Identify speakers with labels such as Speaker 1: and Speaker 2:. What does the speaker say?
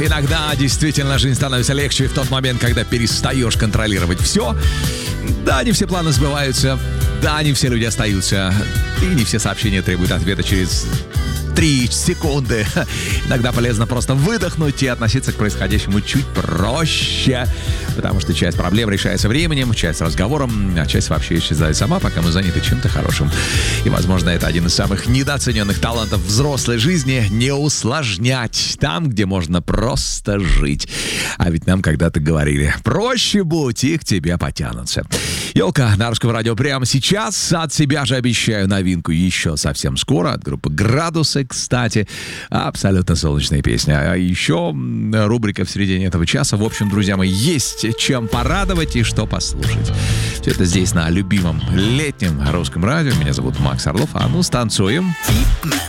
Speaker 1: иногда действительно жизнь становится легче в тот момент, когда перестаешь контролировать все. Да, не все планы сбываются, да, не все люди остаются, и не все сообщения требуют ответа через 3 секунды. Иногда полезно просто выдохнуть и относиться к происходящему чуть проще, потому что часть проблем решается временем, часть разговором, а часть вообще исчезает сама, пока мы заняты чем-то хорошим. И, возможно, это один из самых недооцененных талантов взрослой жизни — не усложнять там, где можно просто жить. А ведь нам когда-то говорили: проще будь, и к тебе потянутся. Ёлка на Русском радио прямо сейчас. От себя же обещаю новинку еще совсем скоро от группы «Градусы». Кстати, абсолютно солнечная песня. А еще рубрика в середине этого часа. В общем, друзья мои, есть чем порадовать и что послушать. Все это здесь на любимом летнем Русском радио. Меня зовут Макс Орлов. А ну, станцуем.